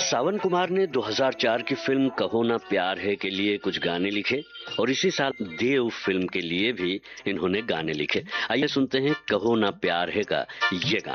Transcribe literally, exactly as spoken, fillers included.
सावन कुमार ने दो हज़ार चार की फिल्म कहो ना प्यार है के लिए कुछ गाने लिखे और इसी साल देव फिल्म के लिए भी इन्होंने गाने लिखे। आइए सुनते हैं कहो ना प्यार है का ये गाना।